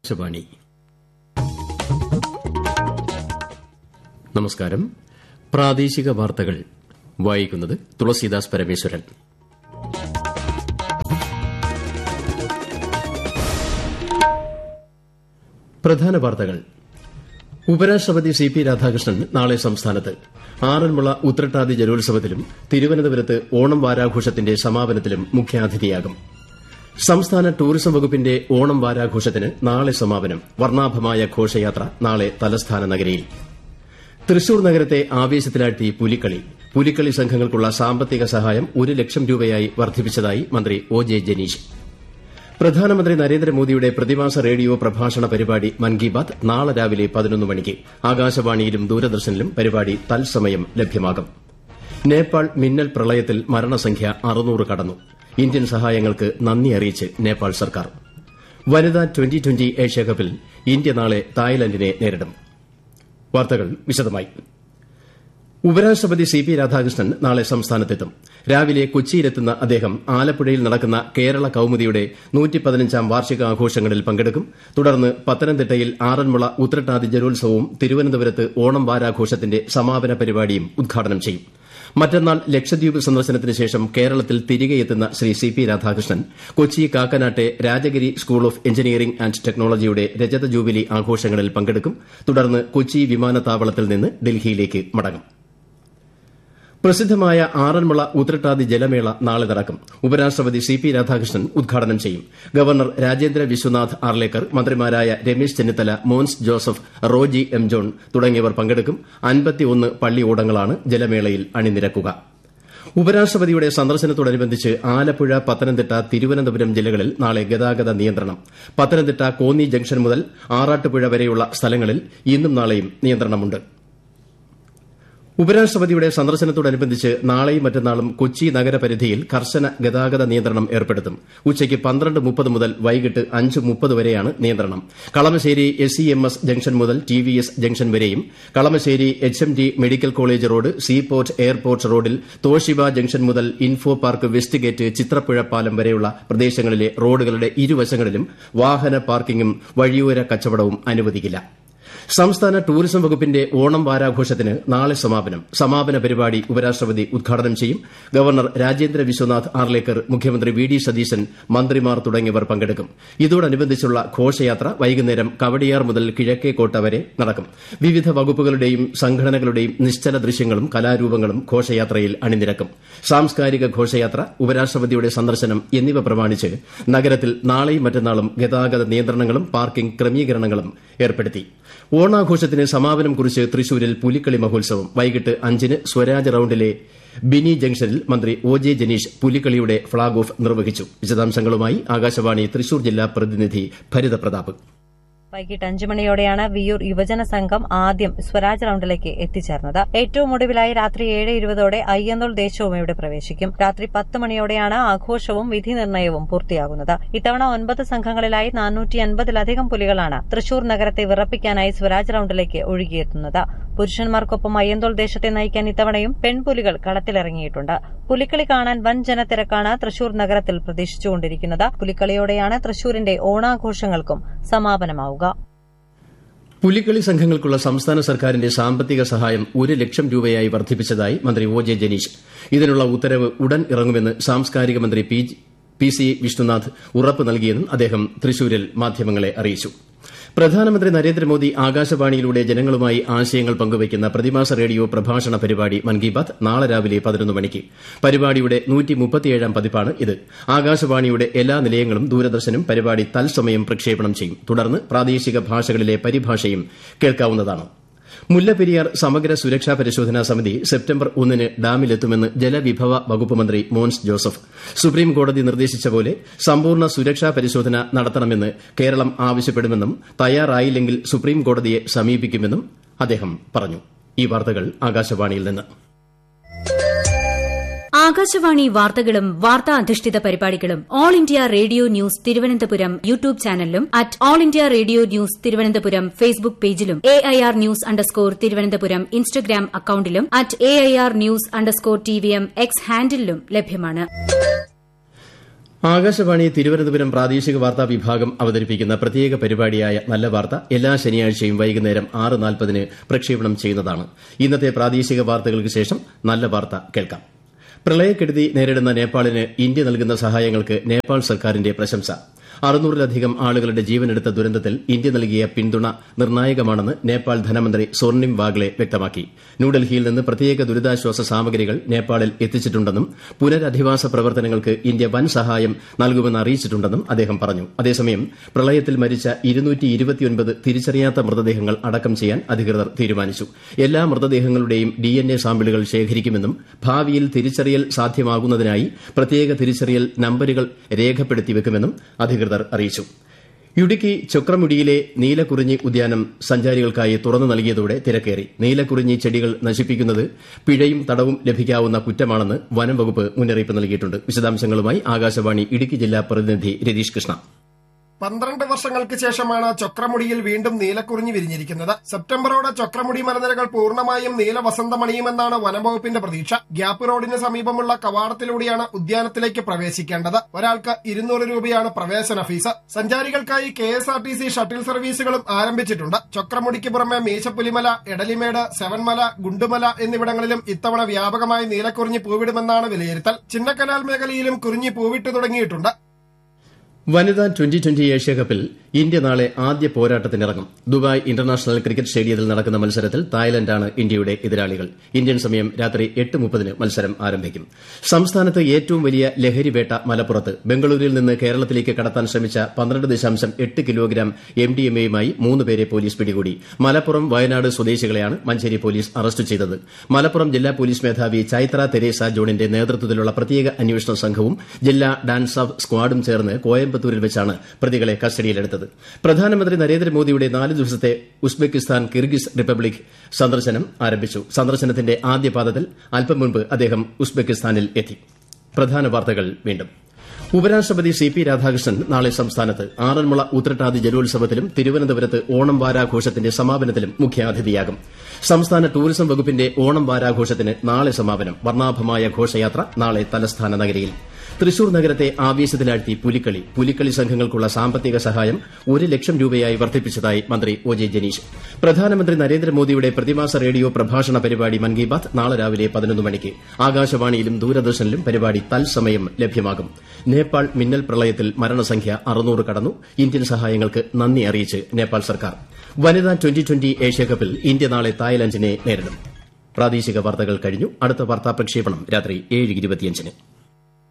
ആകാശവാണി. നമസ്കാരം. പ്രാദേശിക വാർത്തകൾ വായിക്കുന്നത് തുളസീദാസ് പരമേശ്വരൻ. പ്രധാന വാർത്തകൾ. ഉപരാഷ്ട്രപതി സി പി രാധാകൃഷ്ണൻ നാളെ സംസ്ഥാനത്ത് ആറന്മുള ഉത്രട്ടാതി ജലോത്സവത്തിലും തിരുവനന്തപുരത്ത് ഓണം വാരാഘോഷത്തിന്റെ സമാപനത്തിലും മുഖ്യാതിഥിയാകും. സംസ്ഥാന ടൂറിസം വകുപ്പിന്റെ ഓണം വാരാഘോഷത്തിന് നാളെ സമാപനം. വർണ്ണാഭമായ ഘോഷയാത്ര നാളെ തലസ്ഥാന നഗരിയിൽ. തൃശൂർ നഗരത്തെ ആവേശത്തിലാഴ്ത്തി പുലിക്കളി. പുലിക്കളി സംഘങ്ങൾക്കുള്ള സാമ്പത്തിക സഹായം 1 ലക്ഷം രൂപയായി വർദ്ധിപ്പിച്ചതായി മന്ത്രി ഒ ജെ ജനീഷ്. പ്രധാനമന്ത്രി നരേന്ദ്രമോദിയുടെ പ്രതിമാസ റേഡിയോ പ്രഭാഷണ പരിപാടി മൻ കി ബാത് നാളെ രാവിലെ 11 മണിക്ക് ആകാശവാണിയിലും ദൂരദർശനിലും പരിപാടി തത്സമയം ലഭ്യമാകും. നേപ്പാൾ മിന്നൽ പ്രളയത്തിൽ മരണസംഖ്യ 600 കടന്നു. ഇന്ത്യൻ സഹായങ്ങൾക്ക് നന്ദി അറിയിച്ച് നേപ്പാൾ സർക്കാർ. വനിതാ ട്വന്റി ഏഷ്യാകപ്പിൽ ഇന്ത്യ നാളെ തായ്ലൻഡിനെ നേരിടും. വാർത്തകൾ വിശദമായി. ഉപരാഷ്ട്രപതി സി പി രാധാകൃഷ്ണൻ നാളെ സംസ്ഥാനത്തെത്തും. രാവിലെ കൊച്ചിയിലെത്തുന്ന അദ്ദേഹം ആലപ്പുഴയിൽ നടക്കുന്ന കേരള കൌമുദിയുടെ 115ാം വാർഷികാഘോഷങ്ങളിൽ പങ്കെടുക്കും. തുടർന്ന് പത്തനംതിട്ടയിൽ ആറന്മുള ഉത്രട്ടാതി ജലോത്സവവും തിരുവനന്തപുരത്ത് ഓണം വാരാഘോഷത്തിന്റെ സമാപന പരിപാടിയും ഉദ്ഘാടനം ചെയ്യും. മറ്റന്നാൾ ലക്ഷദ്വീപ് സന്ദർശനത്തിന് ശേഷം കേരളത്തിൽ തിരികെയെത്തുന്ന Shri C P Radhakrishnan Kochi കാക്കനാട്ടെ Rajagiri school of engineering and ടെക്നോളജിയുടെ രജത ജൂബിലി ആഘോഷങ്ങളിൽ പങ്കെടുക്കും. തുടർന്ന് കൊച്ചി വിമാനത്താവളത്തിൽ നിന്ന് ഡൽഹിയിലേക്ക് മടങ്ങും. പ്രസിദ്ധമായ ആറന്മുള ഉത്രട്ടാതി ജലമേള നാളെ നടക്കും. ഉപരാഷ്ട്രപതി സി പി രാധാകൃഷ്ണൻ ഉദ്ഘാടനം ചെയ്യും. ഗവർണർ രാജേന്ദ്ര വിശ്വനാഥ് ആർലേക്കർ, മന്ത്രിമാരായ Ramesh Chennithala, Mons Joseph, Roji M John തുടങ്ങിയവർ പങ്കെടുക്കും. 51 പള്ളിയോടങ്ങളാണ് ജലമേളയിൽ അണിനിരക്കുക. ഉപരാഷ്ട്രപതിയുടെ സന്ദർശനത്തോടനുബന്ധിച്ച് ആലപ്പുഴ, പത്തനംതിട്ട, തിരുവനന്തപുരം ജില്ലകളിൽ നാളെ ഗതാഗത നിയന്ത്രണം. പത്തനംതിട്ട കോന്നി ജംഗ്ഷൻ മുതൽ ആറാട്ടുപുഴ വരെയുള്ള സ്ഥലങ്ങളിൽ ഇന്നും നാളെയും നിയന്ത്രണമുണ്ട്. ഉപരാഷ്ട്രപതിയുടെ സന്ദർശനത്തോടനുബന്ധിച്ച് നാളെയും മറ്റന്നാളും കൊച്ചി നഗരപരിധിയിൽ കർശന ഗതാഗത നിയന്ത്രണം ഏർപ്പെടുത്തും. ഉച്ചയ്ക്ക് 12:30 മുതൽ വൈകിട്ട് 5:30 വരെയാണ് നിയന്ത്രണം. കളമശ്ശേരി SEMS ജംഗ്ഷൻ മുതൽ TVS ജംഗ്ഷൻ വരെയും Kalamassery HMT medical college road, seaport airport റോഡിൽ തോഷിബ ജംഗ്ഷൻ മുതൽ info park west gate, Chitrapuzha പാലം വരെയുള്ള പ്രദേശങ്ങളിലെ റോഡുകളുടെ ഇരുവശങ്ങളിലും വാഹന പാർക്കിംഗും വഴിയോര കച്ചവടവും അനുവദിക്കില്ല. സംസ്ഥാന ടൂറിസം വകുപ്പിന്റെ ഓണം വാരാഘോഷത്തിന് നാളെ സമാപനം. സമാപന പരിപാടി ഉപരാഷ്ട്രപതി ഉദ്ഘാടനം ചെയ്യും. ഗവർണർ രാജേന്ദ്ര വിശ്വനാഥ് ആർലേക്കർ, മുഖ്യമന്ത്രി VD സതീശൻ, മന്ത്രിമാർ തുടങ്ങിയവർ പങ്കെടുക്കും. ഇതോടനുബന്ധിച്ചുള്ള ഘോഷയാത്ര വൈകുന്നേരം കവടിയാർ മുതൽ കിഴക്കേക്കോട്ട വരെ നടക്കും. വിവിധ വകുപ്പുകളുടെയും സംഘടനകളുടെയും നിശ്ചല ദൃശ്യങ്ങളും കലാരൂപങ്ങളും ഘോഷയാത്രയിൽ അണിനിരക്കും. സാംസ്കാരിക ഘോഷയാത്ര, ഉപരാഷ്ട്രപതിയുടെ സന്ദർശനം എന്നിവ പ്രമാണിച്ച് നഗരത്തിൽ നാളെയും മറ്റന്നാളും ഗതാഗത നിയന്ത്രണങ്ങളും പാർക്കിംഗ് ക്രമീകരണങ്ങളും ഏർപ്പെടുത്തി. ഓണാഘോഷത്തിന് സമാപനം കുറിച്ച് തൃശൂരിൽ പുലിക്കളി മഹോത്സവം. വൈകിട്ട് 5-ന് സ്വരാജ് റൌണ്ടിലെ ബിനി ജംഗ്ഷനിൽ മന്ത്രി O J Janeesh പുലിക്കളിയുടെ flag off നിർവഹിച്ചു. വിശദാംശങ്ങളുമായി ആകാശവാണി തൃശൂർ ജില്ലാ പ്രതിനിധി ഭരിത പ്രതാപ്. വൈകിട്ട് 5 മണിയോടെയാണ് വിയൂർ യുവജന സംഘം ആദ്യം സ്വരാജ് റൌണ്ടിലേക്ക് എത്തിച്ചേർന്നത്. ഏറ്റവും ഒടുവിലായി രാത്രി 7:20 അയ്യന്തോൾ ദേശവും ഇവിടെ പ്രവേശിക്കും. രാത്രി 10 മണിയോടെയാണ് ആഘോഷവും വിധി നിർണയവും പൂർത്തിയാകുന്നത്. ഇത്തവണ 9 സംഘങ്ങളിലായി 450-ലധികം പുലികളാണ് തൃശൂർ നഗരത്തെ വിറപ്പിക്കാനായി സ്വരാജ് റൌണ്ടിലേക്ക് ഒഴുകിയെത്തുന്നത്. പുരുഷന്മാർക്കൊപ്പം അയ്യന്തോൾ ദേശത്തെ നയിക്കാൻ ഇത്തവണയും പെൺപുലികൾ കളത്തിലിറങ്ങിയിട്ടുണ്ട്. പുലിക്കളി കാണാൻ വൻ ജനത്തിരക്കാണ് തൃശൂർ നഗരത്തിൽ പ്രതീക്ഷിച്ചുകൊണ്ടിരിക്കുന്നത്. പുലിക്കളിയോടെയാണ് തൃശൂരിന്റെ ഓണാഘോഷങ്ങൾക്കും സമാപനമാവുക. പുലിക്കളി സംഘങ്ങൾക്കുള്ള സംസ്ഥാന സർക്കാരിന്റെ സാമ്പത്തിക സഹായം 1 ലക്ഷം രൂപയായി വർദ്ധിപ്പിച്ചതായി മന്ത്രി ഒ ജെ ജനീഷ്. ഇതിനുള്ള ഉത്തരവ് ഉടൻ ഇറങ്ങുമെന്ന് സാംസ്കാരിക മന്ത്രി PC വിഷ്ണുനാഥ് ഉറപ്പ് നൽകിയെന്നും അദ്ദേഹം തൃശൂരിൽ മാധ്യമങ്ങളെ അറിയിച്ചു. പ്രധാനമന്ത്രി നരേന്ദ്രമോദി ആകാശവാണിയിലൂടെ ജനങ്ങളുമായി ആശയങ്ങൾ പങ്കുവയ്ക്കുന്ന പ്രതിമാസ റേഡിയോ പ്രഭാഷണ പരിപാടി മൻ കി ബാത് നാളെ രാവിലെ 11 മണിക്ക്. പരിപാടിയുടെ 137ാം പതിപ്പാണ് ഇത്. ആകാശവാണിയുടെ എല്ലാ നിലയങ്ങളും ദൂരദർശനും പരിപാടി തത്സമയം പ്രക്ഷേപണം ചെയ്യും. തുടർന്ന് പ്രാദേശിക ഭാഷകളിലെ പരിഭാഷയും കേൾക്കാവുന്നതാണ്. മുല്ലപ്പെരിയാർ സമഗ്ര സുരക്ഷാ പരിശോധനാ സമിതി സെപ്റ്റംബർ 1-ന് ഡാമിലെത്തുമെന്ന് ജലവിഭവ വകുപ്പ് മന്ത്രി മോൻസ് ജോസഫ്. സുപ്രീംകോടതി നിർദ്ദേശിച്ച പോലെ സമ്പൂർണ്ണ സുരക്ഷാ പരിശോധന നടത്തണമെന്ന് കേരളം ആവശ്യപ്പെടുമെന്നും തയ്യാറായില്ലെങ്കിൽ സുപ്രീംകോടതിയെ സമീപിക്കുമെന്നും അദ്ദേഹം പറഞ്ഞു. ഈ വാർത്തകൾ ആകാശവാണിയിൽ നിന്ന്. ആകാശവാണി വാർത്തകളും വാർത്താ അധിഷ്ഠിത പരിപാടികളും all India radio news Thiruvananthapuram YouTube ചാനലിലും all India radio news Thiruvananthapuram Facebook പേജിലും AIR ന്യൂസ് _തിരുവനന്തപുരം ഇൻസ്റ്റഗ്രാം അക്കൌണ്ടിലും AIR ന്യൂസ് _TVM X ഹാൻഡിലും ലഭ്യമാണ്. ആകാശവാണി തിരുവനന്തപുരം പ്രാദേശിക വാർത്താ വിഭാഗം അവതരിപ്പിക്കുന്ന പ്രത്യേക പരിപാടിയായ നല്ല വാർത്ത എല്ലാ ശനിയാഴ്ചയും വൈകുന്നേരം 6:40 പ്രക്ഷേപണം ചെയ്യുന്നതാണ്. ഇന്നത്തെ പ്രാദേശിക വാർത്തകൾക്ക് ശേഷം നല്ല വാർത്ത കേൾക്കാം. പ്രളയക്കെടുതി നേരിടുന്ന നേപ്പാളിന് ഇന്ത്യ നൽകുന്ന സഹായങ്ങൾക്ക് നേപ്പാൾ സർക്കാരിന്റെ പ്രശംസ. 600-ലധികം ആളുകളുടെ ജീവനെടുത്ത ദുരന്തത്തിൽ ഇന്ത്യ നൽകിയ പിന്തുണ നിർണായകമാണെന്ന് നേപ്പാൾ ധനമന്ത്രി സ്വർണിം വാഗ്ലെ വ്യക്തമാക്കി. ന്യൂഡൽഹിയിൽ നിന്ന് പ്രത്യേക ദുരിതാശ്വാസ സാമഗ്രികൾ നേപ്പാളിൽ എത്തിച്ചിട്ടുണ്ടെന്നും പുനരധിവാസ പ്രവർത്തനങ്ങൾക്ക് ഇന്ത്യ വൻ സഹായം നൽകുമെന്ന് അറിയിച്ചിട്ടുണ്ടെന്നും അദ്ദേഹം പറഞ്ഞു. അതേസമയം പ്രളയത്തിൽ മരിച്ച 229 തിരിച്ചറിയാത്ത മൃതദേഹങ്ങൾ അടക്കം ചെയ്യാൻ അധികൃതർ തീരുമാനിച്ചു. എല്ലാ മൃതദേഹങ്ങളുടെയും DNA സാമ്പിളുകൾ ശേഖരിക്കുമെന്നും ഭാവിയിൽ തിരിച്ചറിയൽ സാധ്യമാകുന്നതിനായി പ്രത്യേക തിരിച്ചറിയൽ നമ്പരുകൾ രേഖപ്പെടുത്തിവെക്കുമെന്നും അധികൃതർ അറിയിച്ചു. ഇടുക്കി ചൊക്രമുടിയിലെ നീലക്കുറിഞ്ഞി ഉദ്യാനം സഞ്ചാരികൾക്കായി തുറന്നു നൽകിയതോടെ തിരക്കേറി. നീലക്കുറിഞ്ഞി ചെടികൾ നശിപ്പിക്കുന്നത് പിഴയും തടവും ലഭിക്കാവുന്ന കുറ്റമാണെന്ന് വനം വകുപ്പ് മുന്നറിയിപ്പ് നൽകിയിട്ടുണ്ട്. വിശദാംശങ്ങളുമായി ആകാശവാണി ഇടുക്കി ജില്ലാ പ്രതിനിധി രതീഷ് കൃഷ്ണ. 12 വർഷങ്ങൾക്ക് ശേഷമാണ് ചൊക്രമുടിയിൽ വീണ്ടും നീലക്കുറിഞ്ഞി വിരിഞ്ഞിരിക്കുന്നത്. സെപ്റ്റംബറോടെ ചൊക്രമുടി മലനിരകൾ പൂർണ്ണമായും നീലവസന്തമണിയുമെന്നാണ് വനംവകുപ്പിന്റെ പ്രതീക്ഷ. ഗ്യാപ്പ് റോഡിന് സമീപമുള്ള കവാടത്തിലൂടെയാണ് ഉദ്യാനത്തിലേക്ക് പ്രവേശിക്കേണ്ടത്. ഒരാൾക്ക് 200 രൂപയാണ് പ്രവേശന ഫീസ്. സഞ്ചാരികൾക്കായി KSRTC ഷട്ടിൽ സർവീസുകളും ആരംഭിച്ചിട്ടുണ്ട്. ചൊക്രമുടിക്ക് പുറമെ മീശപ്പുലിമല, എടലിമേട്, സെവൻമല, ഗുണ്ടുമല എന്നിവിടങ്ങളിലും ഇത്തവണ വ്യാപകമായി നീലക്കുറിഞ്ഞി പൂവിടുമെന്നാണ് വിലയിരുത്തൽ. ചിന്നക്കനാൽ മേഖലയിലും കുറിഞ്ഞി പൂവിട്ടു തുടങ്ങിയിട്ടുണ്ട്. വനിതാ 2020 ഏഷ്യാകപ്പിൽ ഇന്ത്യ നാളെ ആദ്യ പോരാട്ടത്തിനിറങ്ങും. ദുബായ് ഇന്റർനാഷണൽ ക്രിക്കറ്റ് സ്റ്റേഡിയത്തിൽ നടക്കുന്ന മത്സരത്തിൽ തായ്ലൻഡാണ് ഇന്ത്യയുടെ എതിരാളികൾ. ഇന്ത്യൻ സമയം രാത്രി 8:30 മത്സരം ആരംഭിക്കും. സംസ്ഥാനത്ത് ഏറ്റവും വലിയ ലഹരിവേട്ട മലപ്പുറത്ത്. ബംഗളൂരുവിൽ നിന്ന് കേരളത്തിലേക്ക് കടത്താൻ ശ്രമിച്ച 12.8 കിലോഗ്രാം MDMAയുമായി 3 പേരെ പോലീസ് പിടികൂടി. മലപ്പുറം, വയനാട് സ്വദേശികളെയാണ് മഞ്ചേരി പോലീസ് അറസ്റ്റ് ചെയ്തത്. മലപ്പുറം ജില്ലാ പോലീസ് മേധാവി ചൈത്ര തെരേസ ജോണിന്റെ നേതൃത്വത്തിലുള്ള പ്രത്യേക അന്വേഷണ സംഘവും ജില്ലാ ഡാൻസ് ഓഫ് സ്ക്വാഡും ചേർന്ന് കോയമ്പത്തൂരിൽ വെച്ചാണ് പ്രതികളെ കസ്റ്റഡിയിലെടുത്തത്. പ്രധാനമന്ത്രി നരേന്ദ്രമോദിയുടെ 4 ദിവസത്തെ ഉസ്ബെക്കിസ്ഥാൻ, കിർഗിസ് റിപ്പബ്ലിക് സന്ദർശനം ആരംഭിച്ചു. സന്ദർശനത്തിന്റെ ആദ്യ പാദത്തിൽ അല്പം മുൻപ് അദ്ദേഹം ഉസ്ബെക്കിസ്ഥാനിൽ എത്തി. പ്രധാന വാർത്തകൾ വീണ്ടും. ഉപരാഷ്ട്രപതി CP രാധാകൃഷ്ണൻ നാളെ സംസ്ഥാനത്ത് ആറന്മുള ഉത്രട്ടാതി ജലോത്സവത്തിലും തിരുവനന്തപുരത്ത് ഓണം വാരാഘോഷത്തിന്റെ സമാപനത്തിലും മുഖ്യാതിഥിയാകും. സംസ്ഥാന ടൂറിസം വകുപ്പിന്റെ ഓണം വാരാഘോഷത്തിന് നാളെ സമാപനം. വർണ്ണാഭമായ ഘോഷയാത്ര നാളെ തലസ്ഥാന നഗരിയിൽ. തൃശൂർ നഗരത്തെ ആവേശത്തിലാഴ്ത്തി പുലിക്കളി. പുലിക്കളി സംഘങ്ങൾക്കുള്ള സാമ്പത്തിക സഹായം 1 ലക്ഷം രൂപയായി വർദ്ധിപ്പിച്ചതായി മന്ത്രി OJ ജനീഷ്. പ്രധാനമന്ത്രി നരേന്ദ്രമോദിയുടെ പ്രതിമാസ റേഡിയോ പ്രഭാഷണ പരിപാടി മൻ കി ബാത് നാളെ രാവിലെ 11 മണിക്ക് ആകാശവാണിയിലും ദൂരദർശനിലും പരിപാടി തത്സമയം ലഭ്യമാകും. നേപ്പാൾ മിന്നൽ പ്രളയത്തിൽ മരണസംഖ്യ 600 കടന്നു. ഇന്ത്യൻ സഹായങ്ങൾക്ക് നന്ദി അറിയിച്ച് നേപ്പാൾ സർക്കാർ. വനിതാ 2020 ഏഷ്യാകപ്പിൽ ഇന്ത്യ നാളെ തായ്ലൻഡിനെ നേരിടും. പ്രാദേശിക വാർത്തകൾ കഴിഞ്ഞു. അടുത്ത വാർത്താ പ്രക്ഷേപണം രാത്രി 7:25.